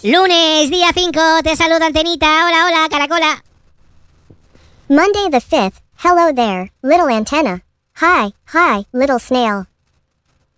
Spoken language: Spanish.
Lunes, día 5, te saluda Antenita. Hola, hola, caracola. Monday the 5th, hello there, little antenna. Hi, little snail.